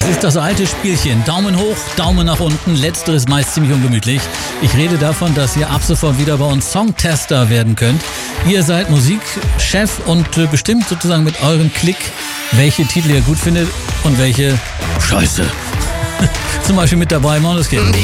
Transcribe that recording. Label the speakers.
Speaker 1: Das ist das alte Spielchen. Daumen hoch, Daumen nach unten. Letzteres meist ziemlich ungemütlich. Ich rede davon, dass ihr ab sofort wieder bei uns Songtester werden könnt. Ihr seid Musikchef und bestimmt sozusagen mit eurem Klick, welche Titel ihr gut findet und welche Scheiße. Zum Beispiel mit dabei Måneskin.